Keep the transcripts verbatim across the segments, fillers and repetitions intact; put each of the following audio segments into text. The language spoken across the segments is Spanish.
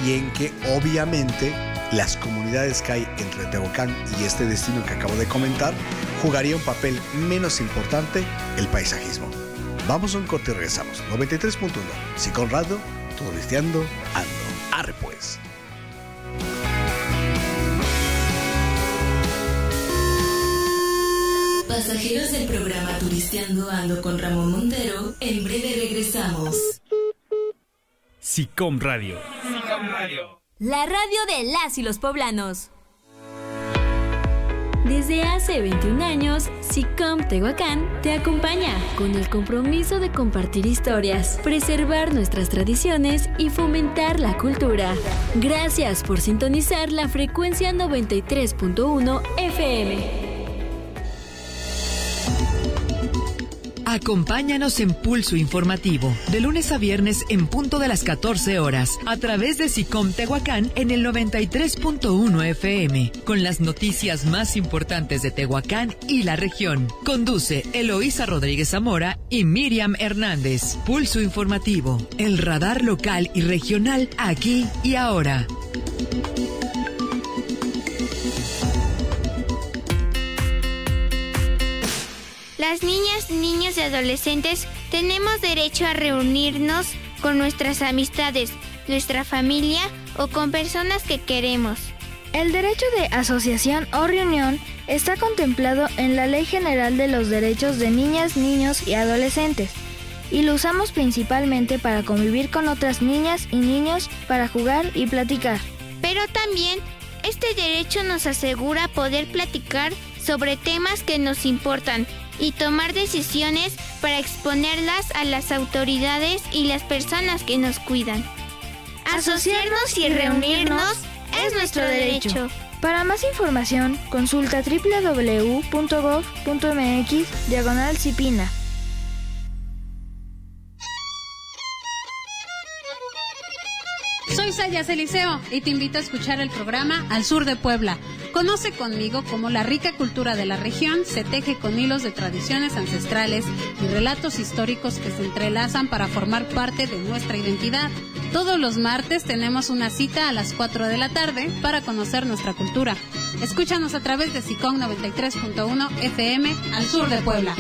y en que obviamente las comunidades que hay entre Tehuacán y este destino que acabo de comentar jugaría un papel menos importante el paisajismo. Vamos a un corte y regresamos. noventa y tres punto uno, Sicom Radio, turisteando ando. Arre pues. Pasajeros del programa Turisteando Ando con Ramón Montero, en breve regresamos. Sicom Radio. Sicom Radio. La radio de las y los poblanos. Desde hace veintiún años, Sicom Tehuacán te acompaña con el compromiso de compartir historias, preservar nuestras tradiciones y fomentar la cultura. Gracias por sintonizar la frecuencia noventa y tres punto uno F M. Acompáñanos en Pulso Informativo, de lunes a viernes en punto de las catorce horas, a través de Sicom Tehuacán en el noventa y tres punto uno F M, con las noticias más importantes de Tehuacán y la región. Conduce Eloísa Rodríguez Zamora y Miriam Hernández. Pulso Informativo, el radar local y regional aquí y ahora. Las niñas, niños y adolescentes tenemos derecho a reunirnos con nuestras amistades, nuestra familia o con personas que queremos. El derecho de asociación o reunión está contemplado en la Ley General de los Derechos de Niñas, Niños y Adolescentes y lo usamos principalmente para convivir con otras niñas y niños, para jugar y platicar. Pero también este derecho nos asegura poder platicar sobre temas que nos importan y tomar decisiones para exponerlas a las autoridades y las personas que nos cuidan. Asociarnos y reunirnos es nuestro derecho. Para más información, consulta doble u doble u doble u punto gob punto m x diagonal Cipina. Soy Sayas Eliseo y te invito a escuchar el programa Al Sur de Puebla. Conoce conmigo cómo la rica cultura de la región se teje con hilos de tradiciones ancestrales y relatos históricos que se entrelazan para formar parte de nuestra identidad. Todos los martes tenemos una cita a las cuatro de la tarde para conocer nuestra cultura. Escúchanos a través de Sicom noventa y tres punto uno F M Al Sur de Puebla.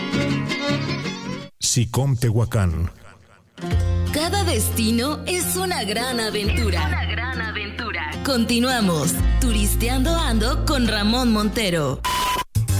Sicom Tehuacán. Cada destino es una gran aventura. Una gran aventura. Continuamos. Turisteando Ando con Ramón Montero.